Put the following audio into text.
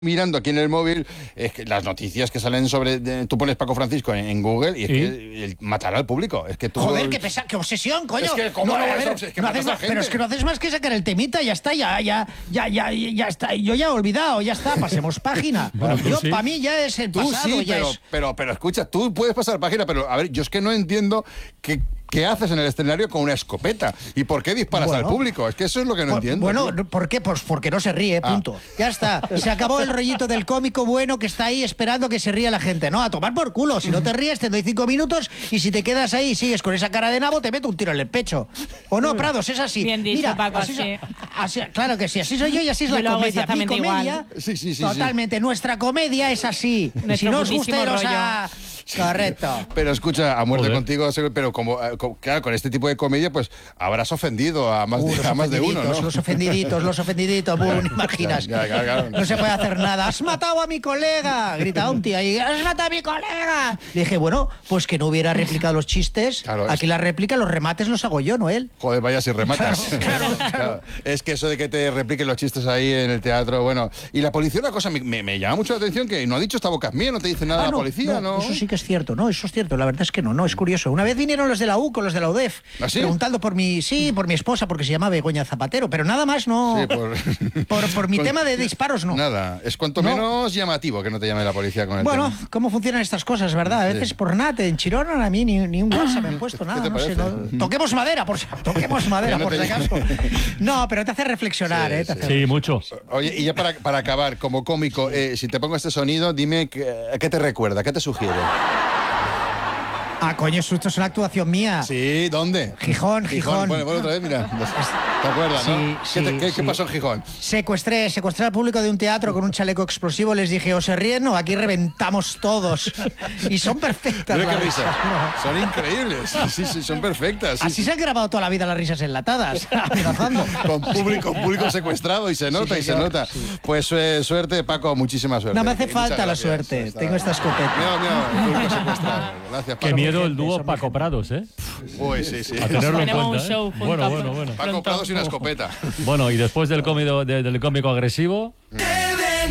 mirando aquí en el móvil es que las noticias que salen sobre tú pones Paco Francisco en Google y es que matará al público. Es que tú Joder, qué obsesión, coño. Es que cómo pero es que no haces más que sacar el temita, ya está, ya está. Yo ya he olvidado, ya está, pasemos página. Bueno, yo sí. Para mí ya es el pasado, sí, ya es. pero escucha, tú puedes pasar página, pero a ver, yo es que no entiendo ¿qué haces en el escenario con una escopeta? ¿Y por qué disparas al público? Es que eso es lo que no entiendo. Bueno, ¿por qué? Pues porque no se ríe, punto. Ya está. Se acabó el rollito del cómico bueno que está ahí esperando que se ría la gente. No, a tomar por culo. Si no te ríes, te doy 5 minutos y si te quedas ahí y sigues con esa cara de nabo, te meto un tiro en el pecho. ¿O no, Prados? Es así. Bien dicho, mira, Paco, así, claro que sí. Así soy yo y así es Yo la lo hago comedia. Mi exactamente comedia, igual. Sí. totalmente. Nuestra comedia es así. Nuestro Si no os gusta, putísimo iros rollo. a... Correcto. Pero escucha, a muerte Joder. contigo, pero claro, con este tipo de comedia, pues habrás ofendido a más de uno, ¿no? Los ofendiditos, ¿no imaginas? Claro. No se puede hacer nada. ¡Has matado a mi colega! Grita un tío ahí. ¡Has matado a mi colega! Le dije, bueno, pues que no hubiera replicado los chistes. Claro, Aquí la réplica, los remates los hago yo, no él. Joder, vaya si rematas. Claro. Es que eso de que te repliquen los chistes ahí en el teatro, bueno. Y la policía, una cosa me llama mucho la atención, que no ha dicho esta boca es mía, no te dice nada la policía, ¿no? Eso sí que es cierto, no, eso es cierto, la verdad es que no, es curioso. Una vez vinieron los de la UCO, los de la UDEF, ¿Ah, sí? preguntando por mi esposa, porque se llama Begoña Zapatero, pero nada más no. Sí, por mi tema de disparos, no. Nada, es cuanto No. menos llamativo que no te llame la policía con el Bueno, tema. ¿cómo funcionan estas cosas, verdad? A veces por nada, en Chirona a mí ni un WhatsApp me han puesto, nada, te no sé. parece? Toquemos madera, por si Ya no te acaso. No, pero te hace reflexionar, Sí, ¿eh? sí. Te hace Sí, mucho. Oye, y ya para acabar, como cómico, si te pongo este sonido, dime ¿a qué te recuerda? ¿Qué te sugiere? Ah, coño, esto es una actuación mía. Sí, ¿dónde? Gijón. Bueno, otra vez, mira. ¿Te acuerdas, no? ¿Qué pasó en Gijón? Secuestré al público de un teatro con un chaleco explosivo. Les dije, o se ríen o aquí reventamos todos. Y son perfectas. Mira las qué risa. risas, ¿no? Son increíbles. Sí, son perfectas. Sí, Así se han grabado toda la vida las risas enlatadas, amenazando. Con público secuestrado y se nota, Sí, señor. Sí. Pues suerte, Paco, muchísima suerte. No me hace Muchas falta la gracias. suerte. Tengo esta escopeta. Mira, el público secuestrado. Gracias, Qué Paco. miedo el gente, dúo son Paco gente. Prados, ¿eh? Uy, sí. A tenerlo en Tenemos cuenta, un show ¿eh? juntos Bueno. Paco pronto. Prados y una escopeta. Bueno, y después del cómico agresivo... Que